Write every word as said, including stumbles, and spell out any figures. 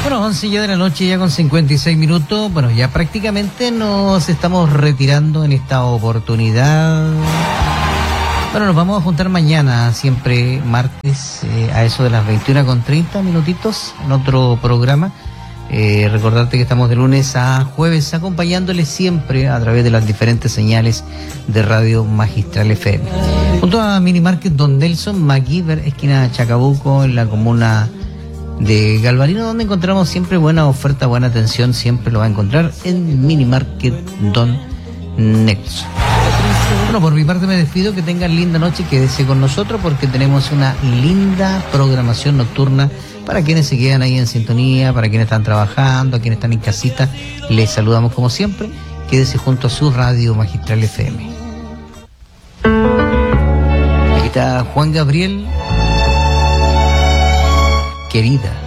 Bueno, once ya de la noche, ya con cincuenta y seis minutos. Bueno, ya prácticamente nos estamos retirando en esta oportunidad. Bueno, nos vamos a juntar mañana, siempre martes, eh, a eso de las veintiuna con treinta minutitos, en otro programa. Eh, recordarte que estamos de lunes a jueves acompañándoles siempre a través de las diferentes señales de Radio Magistral F M. Junto a Mini Market Don Nelson MacGyver, esquina Chacabuco, en la comuna de Galvarino, donde encontramos siempre buena oferta, buena atención, siempre lo va a encontrar en Mini Market Don Nelson. Bueno, por mi parte me despido, que tengan linda noche, quédese con nosotros porque tenemos una linda programación nocturna para quienes se quedan ahí en sintonía, para quienes están trabajando, a quienes están en casita. Les saludamos como siempre, quédese junto a su Radio Magistral F M. Aquí está Juan Gabriel, querida.